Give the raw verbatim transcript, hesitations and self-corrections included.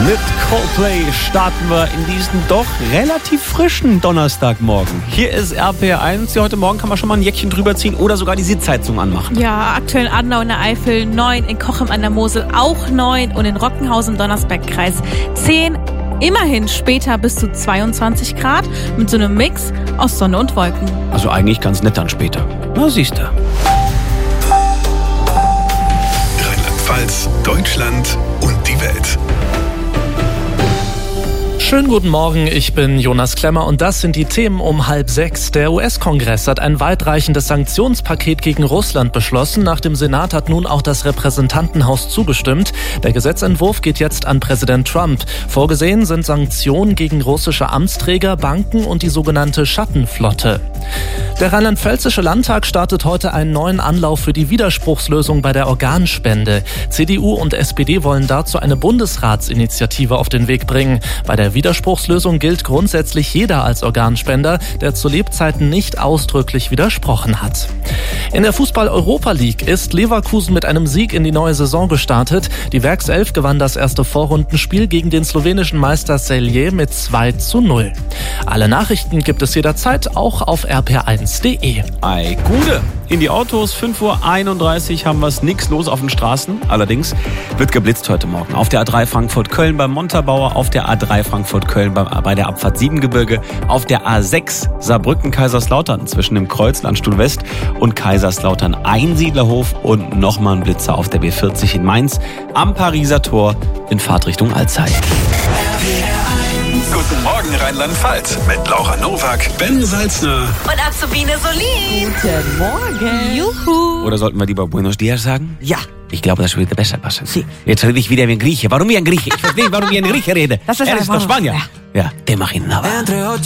Mit Coldplay starten wir in diesen doch relativ frischen Donnerstagmorgen. Hier ist R P R eins. Hier heute Morgen kann man schon mal ein Jäckchen drüber ziehen oder sogar die Sitzheizung anmachen. Ja, aktuell in Adenau in der Eifel neun, in Cochem an der Mosel auch neun und in Rockenhausen im Donnersbergkreis zehn. Immerhin später bis zu zweiundzwanzig Grad mit so einem Mix aus Sonne und Wolken. Also eigentlich ganz nett dann später. Na, siehst du. Rheinland-Pfalz, Deutschland und die Welt. Schönen guten Morgen, ich bin Jonas Klemmer und das sind die Themen um halb sechs. Der U S-Kongress hat ein weitreichendes Sanktionspaket gegen Russland beschlossen. Nach dem Senat hat nun auch das Repräsentantenhaus zugestimmt. Der Gesetzentwurf geht jetzt an Präsident Trump. Vorgesehen sind Sanktionen gegen russische Amtsträger, Banken und die sogenannte Schattenflotte. Der Rheinland-Pfälzische Landtag startet heute einen neuen Anlauf für die Widerspruchslösung bei der Organspende. C D U und S P D wollen dazu eine Bundesratsinitiative auf den Weg bringen. Bei der Widerspruchslösung gilt grundsätzlich jeder als Organspender, der zu Lebzeiten nicht ausdrücklich widersprochen hat. In der Fußball-Europa League ist Leverkusen mit einem Sieg in die neue Saison gestartet. Die Werkself gewann das erste Vorrundenspiel gegen den slowenischen Meister Celje mit zwei zu null. Alle Nachrichten gibt es jederzeit auch auf r p r eins punkt d e. Ei, Gude. In die Autos, fünf Uhr einunddreißig haben wir es, nix los auf den Straßen. Allerdings wird geblitzt heute Morgen. Auf der A drei Frankfurt-Köln beim Montabaur, auf der A drei Frankfurt-Köln bei der Abfahrt Siebengebirge, auf der A sechs Saarbrücken-Kaiserslautern zwischen dem Kreuz Landstuhl West und Kaiserslautern Einsiedlerhof und nochmal ein Blitzer auf der B vierzig in Mainz am Pariser Tor in Fahrtrichtung Alzey. Guten Morgen Rheinland-Pfalz mit Laura Nowak, Ben Salzner und Azubine Solin. Guten Morgen. Juhu. Oder sollten wir lieber Buenos Dias sagen? Ja. Ich glaube, das würde besser passen. Sie. Jetzt rede ich wieder wie ein Grieche. Warum wie ein Grieche? Ich verstehe, warum wie ein Grieche rede. Das ist er ist doch einfach- Spanier. Ja, der macht ihn aber.